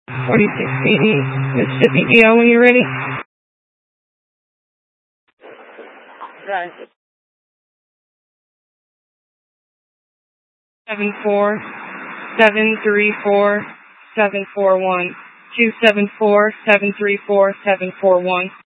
4680, Mississippi EO when you're ready. Right. 74734-741. 274-734-741.